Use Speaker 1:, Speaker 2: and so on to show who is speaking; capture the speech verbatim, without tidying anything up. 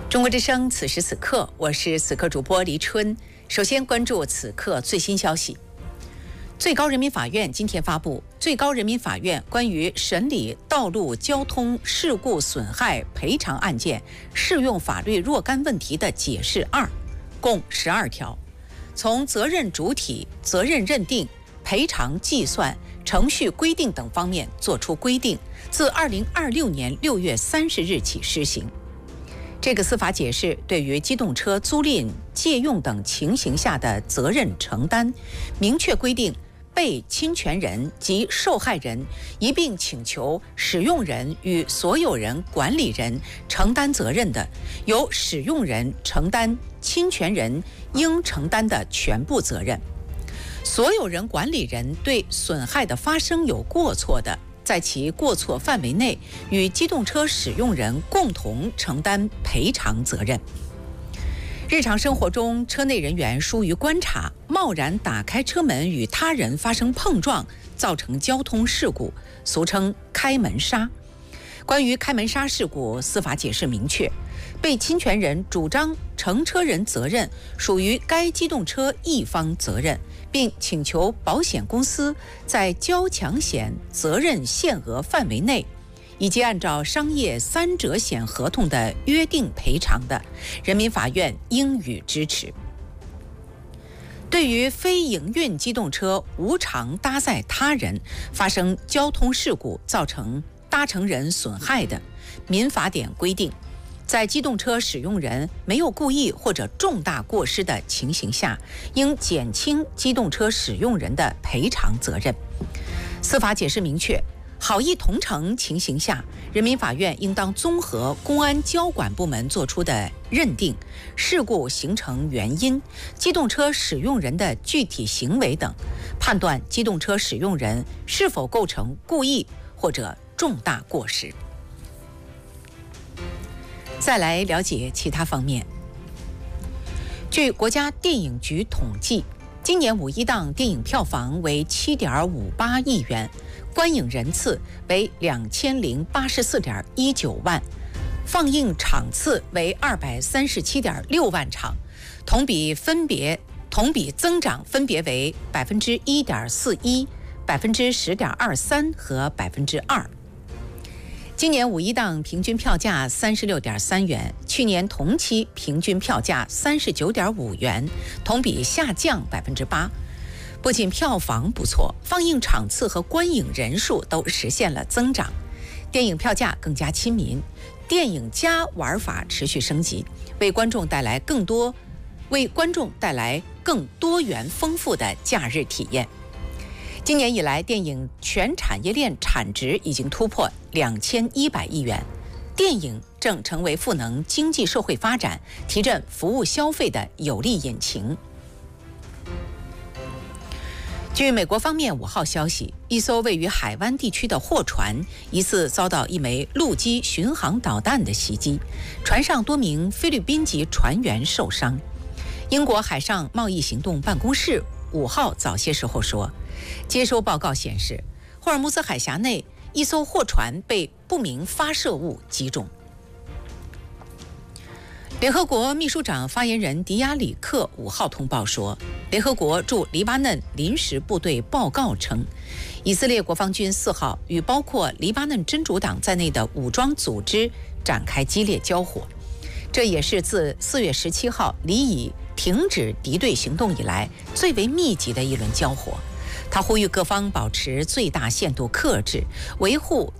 Speaker 1: 中国之声，此时此刻，我是此刻主播黎春。首先关注此刻最新消息。最高人民法院今天发布《最高人民法院关于审理道路交通事故损害赔偿案件适用法律若干问题的解释二》，共十二条，从责任主体、责任认定、赔偿计算、程序规定等方面作出规定，自二零二六年六月三十日起施行。这个司法解释对于机动车租赁、借用等情形下的责任承担，明确规定被侵权人及受害人一并请求使用人与所有人管理人承担责任的，由使用人承担侵权人应承担的全部责任。所有人管理人对损害的发生有过错的，在其过错范围内，与机动车使用人共同承担赔偿责任。日常生活中，车内人员疏于观察，贸然打开车门与他人发生碰撞，造成交通事故，俗称开门杀。关于开门杀事故，司法解释明确，被侵权人主张乘车人责任属于该机动车一方责任，并请求保险公司在交强险责任限额范围内，以及按照商业三者险合同的约定赔偿的，人民法院应予支持。对于非营运机动车无偿搭载他人发生交通事故造成搭乘人损害的，民法典规定，在机动车使用人没有故意或者重大过失的情形下，应减轻机动车使用人的赔偿责任。司法解释明确，好意同乘情形下，人民法院应当综合公安交管部门作出的认定、事故形成原因、机动车使用人的具体行为等，判断机动车使用人是否构成故意或者重大过失。再来了解其他方面。据国家电影局统计，今年五一档电影票房为 七点五八亿元，观影人次为两千零八十四点一九万，放映场次为二百三十七点六万场，同比分别同比增长分别为百分之一点四一、百分之十点二三和百分之二。今年五一档平均票价三十六点三元，去年同期平均票价三十九点五元，同比下降百分之八。不仅票房不错，放映场次和观影人数都实现了增长，电影票价更加亲民，电影加玩法持续升级，为观众带来更多为观众带来更多元丰富的假日体验。今年以来，电影全产业链产值已经突破两千一百亿元，电影正成为赋能经济社会发展、提振服务消费的有力引擎。据美国方面五号消息，一艘位于海湾地区的货船疑似遭到一枚陆基巡航导弹的袭击，船上多名菲律宾籍船员受伤。英国海上贸易行动办公室五号早些时候说，接收报告显示，霍尔木兹海峡内一艘货船被不明发射物击中。联合国秘书长发言人迪亚里克五号通报说，联合国驻黎巴嫩临时部队报告称，以色列国防军四号与包括黎巴嫩真主党在内的武装组织展开激烈交火，这也是自四月十七号黎以停止敌对行动以来最为密集的一轮交火。他呼吁各方保持最大限度克制，维护